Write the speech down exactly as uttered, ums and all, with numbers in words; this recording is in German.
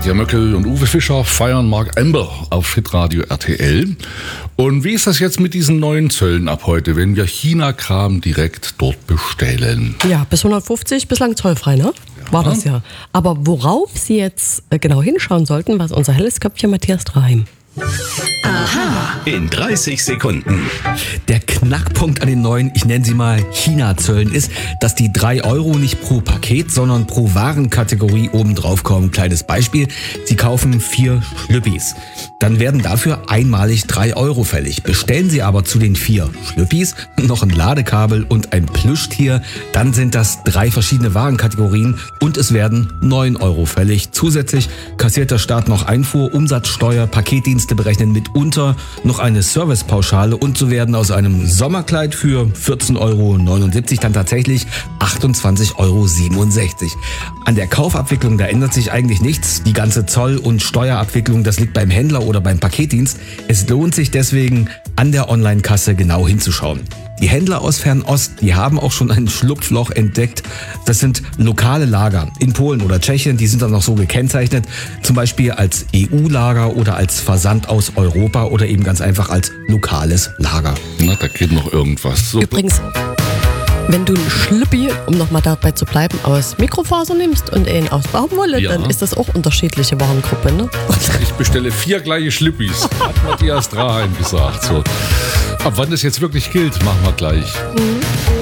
Nadja Möckel und Uwe Fischer feiern Mark Amber auf Hitradio R T L. Und wie ist das jetzt mit diesen neuen Zöllen ab heute, wenn wir China-Kram direkt dort bestellen? Ja, bis hundertfünfzig bislang zollfrei, ne? Ja. War das ja. Aber worauf Sie jetzt genau hinschauen sollten, was unser helles Köpfchen Matthias Draheim. Aha. In dreißig Sekunden. Der Knackpunkt an den neuen, ich nenne sie mal China-Zöllen, ist, dass die drei Euro nicht pro Paket, sondern pro Warenkategorie oben drauf kommen. Kleines Beispiel, Sie kaufen vier Schlüppis. Dann werden dafür einmalig drei Euro fällig. Bestellen Sie aber zu den vier Schlüppis noch ein Ladekabel und ein Plüschtier, dann sind das drei verschiedene Warenkategorien und es werden neun Euro fällig. Zusätzlich kassiert der Staat noch Einfuhr, Umsatzsteuer, Paketdienste berechnen mitunter noch eine Servicepauschale und so werden aus einem Sommerkleid für vierzehn Euro neunundsiebzig dann tatsächlich achtundzwanzig Euro siebenundsechzig. An der Kaufabwicklung, da ändert sich eigentlich nichts. Die ganze Zoll- und Steuerabwicklung, das liegt beim Händler oder beim Paketdienst. Es lohnt sich deswegen, an der Online-Kasse genau hinzuschauen. Die Händler aus Fernost, die haben auch schon ein Schlupfloch entdeckt. Das sind lokale Lager in Polen oder Tschechien, die sind dann noch so gekennzeichnet, zum Beispiel als E U-Lager oder als Versand aus Europa oder eben ganz einfach als lokales Lager. Na, da geht noch irgendwas. So. Übrigens, wenn du einen Schlüppi, um nochmal dabei zu bleiben, aus Mikrofaser nimmst und einen aus Baumwolle, Ja. dann ist das auch unterschiedliche Warengruppe, ne? Ich bestelle vier gleiche Schlippis, hat Matthias Draheim gesagt. So. Ab wann das jetzt wirklich gilt, machen wir gleich. Mhm.